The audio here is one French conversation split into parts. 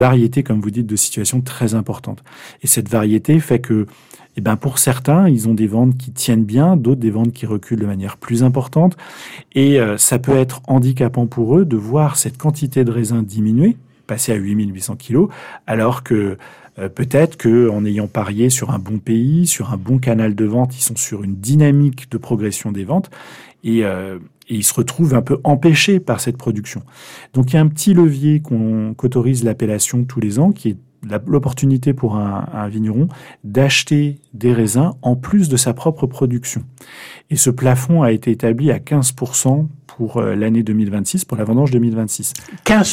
variété, comme vous dites, de situations très importante. Et cette variété fait que, pour certains, ils ont des ventes qui tiennent bien, d'autres des ventes qui reculent de manière plus importante. Et ça peut être handicapant pour eux de voir cette quantité de raisins diminuer, passer à 8800 kilos, alors que peut-être qu'en ayant parié sur un bon pays, sur un bon canal de vente, ils sont sur une dynamique de progression des ventes et ils se retrouvent un peu empêchés par cette production. Donc il y a un petit levier qu'autorise l'appellation tous les ans, qui est l'opportunité pour un vigneron d'acheter des raisins en plus de sa propre production. Et ce plafond a été établi à 15% pour l'année 2026, pour la vendange 2026. 15% ?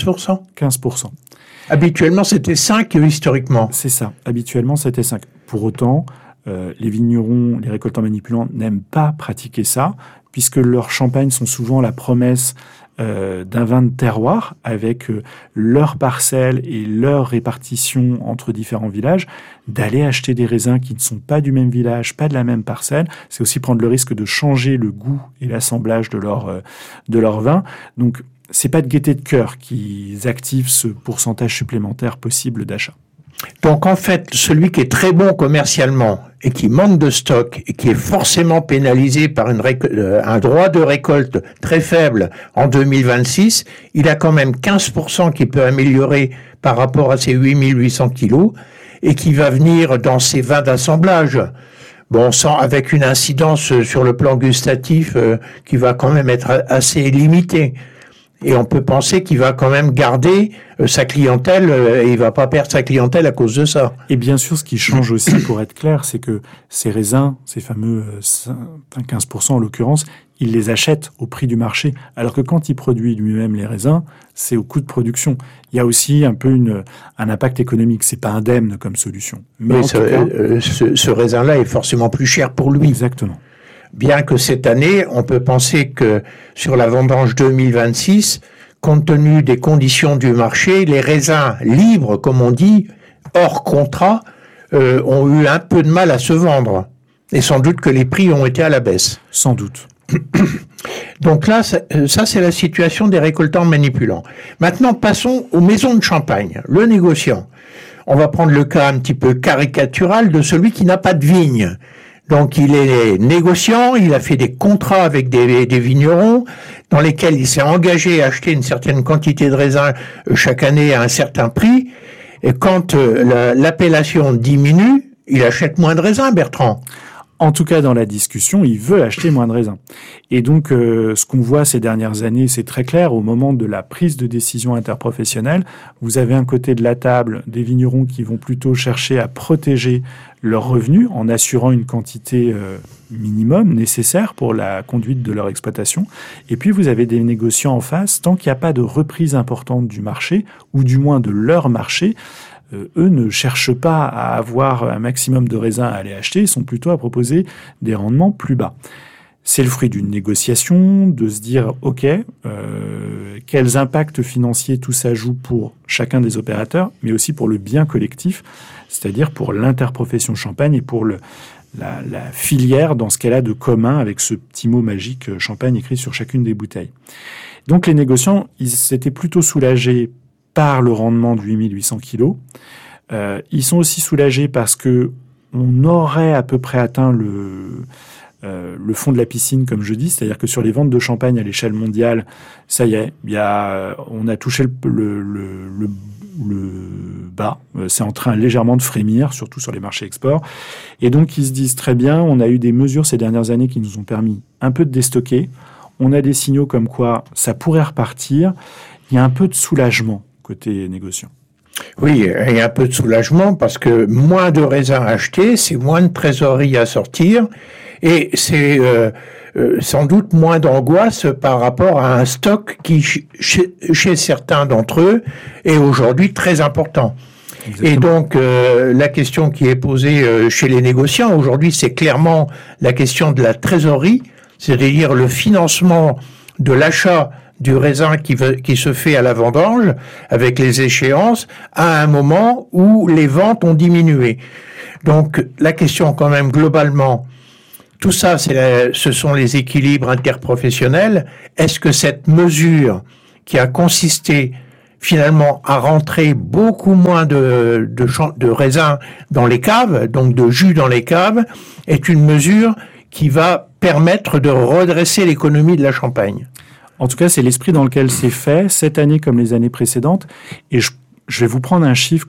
15%. Habituellement, c'était 5 historiquement. C'est ça. Habituellement, c'était 5. Pour autant, les vignerons, les récoltants manipulants n'aiment pas pratiquer ça, puisque leurs champagnes sont souvent la promesse d'un vin de terroir, avec leur parcelle et leur répartition entre différents villages, d'aller acheter des raisins qui ne sont pas du même village, pas de la même parcelle. C'est aussi prendre le risque de changer le goût et l'assemblage de leur vin. Donc, c'est pas de gaieté de cœur qu'ils activent ce pourcentage supplémentaire possible d'achat. Donc en fait, celui qui est très bon commercialement et qui manque de stock et qui est forcément pénalisé par un droit de récolte très faible en 2026, il a quand même 15% qui peut améliorer par rapport à ses 8800 kilos et qui va venir dans ses vins d'assemblage. Bon, avec une incidence sur le plan gustatif qui va quand même être assez limitée. Et on peut penser qu'il va quand même garder sa clientèle et il va pas perdre sa clientèle à cause de ça. Et bien sûr, ce qui change aussi, pour être clair, c'est que ces raisins, ces fameux 15% en l'occurrence, il les achète au prix du marché. Alors que quand il produit lui-même les raisins, c'est au coût de production. Il y a aussi un peu un impact économique. C'est pas indemne comme solution. Mais ce raisin-là est forcément plus cher pour lui. Exactement. Bien que cette année, on peut penser que sur la vendange 2026, compte tenu des conditions du marché, les raisins libres, comme on dit, hors contrat, ont eu un peu de mal à se vendre. Et sans doute que les prix ont été à la baisse. Sans doute. Donc là, ça c'est la situation des récoltants manipulants. Maintenant, passons aux maisons de champagne, le négociant. On va prendre le cas un petit peu caricatural de celui qui n'a pas de vigne. Donc il est négociant, il a fait des contrats avec des vignerons dans lesquels il s'est engagé à acheter une certaine quantité de raisins chaque année à un certain prix. Et quand l'appellation diminue, il achète moins de raisins, Bertrand. En tout cas, dans la discussion, il veut acheter moins de raisins. Et donc, ce qu'on voit ces dernières années, c'est très clair, au moment de la prise de décision interprofessionnelle, vous avez un côté de la table des vignerons qui vont plutôt chercher à protéger leurs revenus en assurant une quantité minimum nécessaire pour la conduite de leur exploitation. Et puis, vous avez des négociants en face, tant qu'il n'y a pas de reprise importante du marché, ou du moins de leur marché, eux ne cherchent pas à avoir un maximum de raisins à aller acheter, ils sont plutôt à proposer des rendements plus bas. C'est le fruit d'une négociation, de se dire, OK, quels impacts financiers tout ça joue pour chacun des opérateurs, mais aussi pour le bien collectif, c'est-à-dire pour l'interprofession champagne et pour la filière dans ce qu'elle a de commun avec ce petit mot magique champagne écrit sur chacune des bouteilles. Donc les négociants, ils s'étaient plutôt soulagés par le rendement de 8800 kilos. Ils sont aussi soulagés parce que on aurait à peu près atteint le fond de la piscine, comme je dis, c'est-à-dire que sur les ventes de champagne à l'échelle mondiale, ça y est, on a touché le bas. C'est en train légèrement de frémir, surtout sur les marchés export. Et donc, ils se disent très bien, on a eu des mesures ces dernières années qui nous ont permis un peu de déstocker. On a des signaux comme quoi ça pourrait repartir. Il y a un peu de soulagement côté négociant. Oui, il y a un peu de soulagement parce que moins de raisins achetés, c'est moins de trésorerie à sortir et c'est sans doute moins d'angoisse par rapport à un stock qui, chez certains d'entre eux, est aujourd'hui très important. Exactement. Et donc, la question qui est posée chez les négociants aujourd'hui, c'est clairement la question de la trésorerie, c'est-à-dire le financement de l'achat du raisin qui se fait à la vendange, avec les échéances, à un moment où les ventes ont diminué. Donc, la question quand même globalement, tout ça, ce sont les équilibres interprofessionnels. Est-ce que cette mesure qui a consisté finalement à rentrer beaucoup moins de raisins dans les caves, donc de jus dans les caves, est une mesure qui va permettre de redresser l'économie de la Champagne. En tout cas, c'est l'esprit dans lequel c'est fait, cette année comme les années précédentes. Et je vais vous prendre un chiffre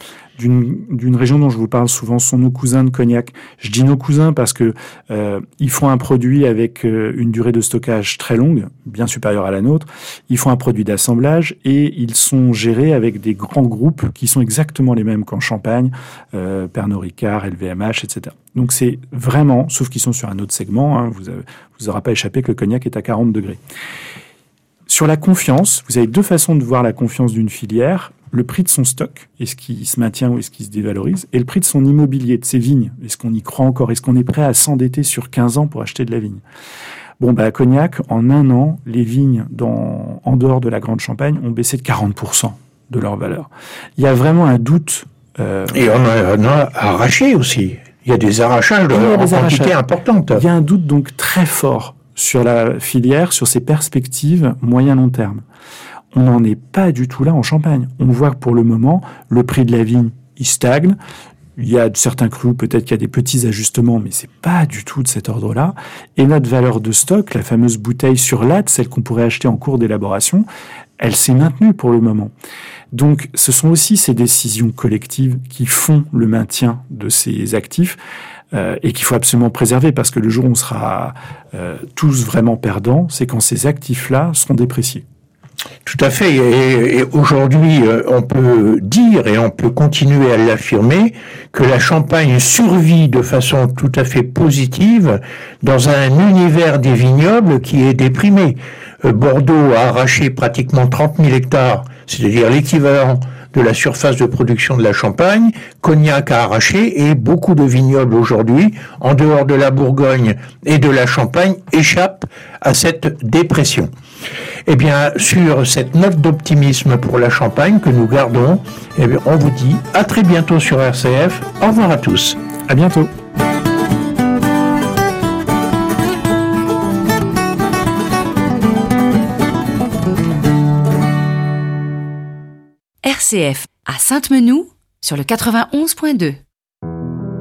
d'une région dont je vous parle souvent, sont nos cousins de Cognac. Je dis nos cousins parce que ils font un produit avec une durée de stockage très longue, bien supérieure à la nôtre. Ils font un produit d'assemblage et ils sont gérés avec des grands groupes qui sont exactement les mêmes qu'en Champagne, Pernod Ricard, LVMH, etc. Donc c'est vraiment, sauf qu'ils sont sur un autre segment, hein, vous aura pas échappé que le cognac est à 40 degrés. Sur la confiance, vous avez deux façons de voir la confiance d'une filière. Le prix de son stock, est-ce qu'il se maintient ou est-ce qu'il se dévalorise, et le prix de son immobilier, de ses vignes. Est-ce qu'on y croit encore? Est-ce qu'on est prêt à s'endetter sur 15 ans pour acheter de la vigne? Bon, à Cognac, en un an, les vignes en dehors de la Grande Champagne ont baissé de 40% de leur valeur. Il y a vraiment un doute. Et on a arraché aussi. Il y a des arrachages en quantité importante. Il y a un doute donc très fort sur la filière, sur ses perspectives moyen-long terme. On n'en est pas du tout là en Champagne. On voit que pour le moment, le prix de la vigne, il stagne. Il y a certains crus, peut-être qu'il y a des petits ajustements, mais c'est pas du tout de cet ordre-là. Et notre valeur de stock, la fameuse bouteille sur latte, celle qu'on pourrait acheter en cours d'élaboration, elle s'est maintenue pour le moment. Donc, ce sont aussi ces décisions collectives qui font le maintien de ces actifs et qu'il faut absolument préserver, parce que le jour où on sera tous vraiment perdants, c'est quand ces actifs-là seront dépréciés. Tout à fait. Et aujourd'hui, on peut dire et on peut continuer à l'affirmer que la Champagne survit de façon tout à fait positive dans un univers des vignobles qui est déprimé. Bordeaux a arraché pratiquement 30 000 hectares, c'est-à-dire l'équivalent de la surface de production de la Champagne. Cognac a arraché et beaucoup de vignobles aujourd'hui, en dehors de la Bourgogne et de la Champagne, échappent à cette dépression. Eh bien, sur cette note d'optimisme pour la Champagne que nous gardons, eh bien, on vous dit à très bientôt sur RCF. Au revoir à tous. À bientôt. RCF à Sainte-Menou sur le 91.2.